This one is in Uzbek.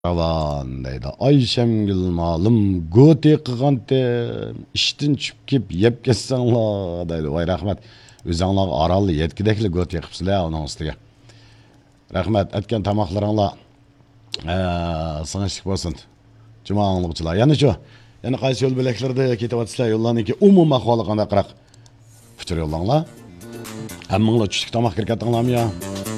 Avan deydi. Ayşemgül malım göte qıqante iştin çüp kep yep kessanlar deydi. Vay rahmat. Özüңlar arallı yetkidekli göte qıpsılar onun üstüge. Rahmat etken tamaqlarыңlar sığışlık bolsun. Cuma anlıqçılar. Yani şu. Yani qaysı yol bileklerde ketevatsızlar yollarını ki umum ahvalı qanda qıraq. Fütür yollarına. Həmmіңlar çüşlük tamaq kirketіңlar mı ya?